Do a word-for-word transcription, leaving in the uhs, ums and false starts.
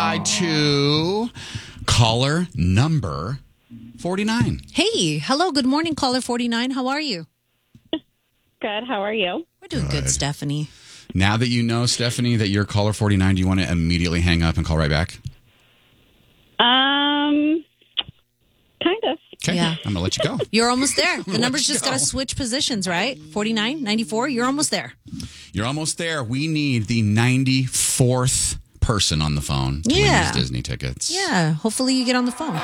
side to caller number forty-nine. Hey, hello, good morning, caller forty-nine. How are you? Good. How are you? We're doing good, Good. Stephanie. Now that you know, Stephanie, that you're caller forty-nine, do you want to immediately hang up and call right back? Um, kind of. Okay. Yeah. I'm going to let you go. You're almost there. The Let's number's just go. got to switch positions, right? forty-nine, ninety-four, you're almost there. You're almost there. We need the ninety-fourth person on the phone to win Yeah. these Disney tickets. Yeah, hopefully you get on the phone.